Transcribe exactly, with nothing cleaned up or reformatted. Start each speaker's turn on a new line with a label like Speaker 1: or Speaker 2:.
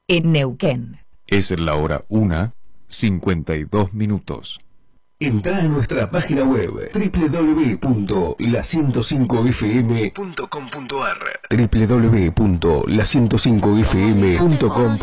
Speaker 1: en Neuquén.
Speaker 2: Es la hora una, cincuenta y dos minutos.
Speaker 3: Entrá a nuestra página web doble u doble u doble u punto la ciento cinco f m punto com punto a r doble u doble u doble u punto la ciento cinco f m punto com.